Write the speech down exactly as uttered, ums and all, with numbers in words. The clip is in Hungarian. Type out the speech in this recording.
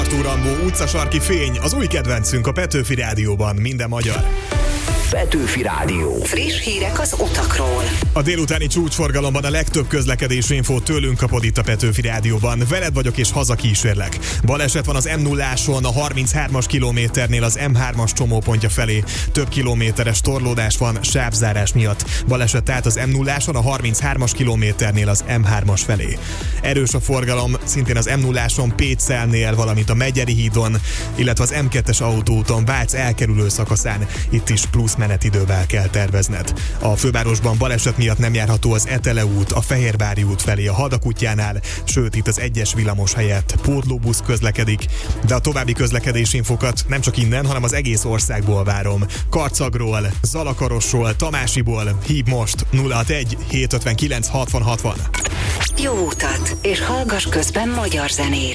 Artúr Rambó, utcasarki fény, az új kedvencünk a Petőfi Rádióban, minden magyar. Petőfi Rádió. Friss hírek az utakról. A délutáni csúcsforgalomban a legtöbb közlekedési infót tőlünk kapod itt a Petőfi Rádióban. Veled vagyok és hazakísérlek. Baleset van az em nulláson, a harminchármas kilométernél az em hármas csomópontja felé. Több kilométeres torlódás van sávzárás miatt. Baleset tehát az em nulláson, a harminchármas kilométernél az em hármas felé. Erős a forgalom szintén az em nulláson Pécszelnél, valamint a Megyeri hídon, illetve az em kettes autóúton Vác elkerülő szakaszán. Itt is plusz menetidővel kell tervezned. A fővárosban baleset miatt nem járható az Etele út, a Fehérvári út felé a Hadakutyánál, sőt itt az egyes villamos helyett pótlóbusz közlekedik, de a további közlekedési infokat nem csak innen, hanem az egész országból várom. Karcagról, Zalakarosról, Tamásiból, hív most nulla hatvanegy hétszázötvenkilenc hatvan hatvan. Jó utat, és hallgass közben magyar zenét.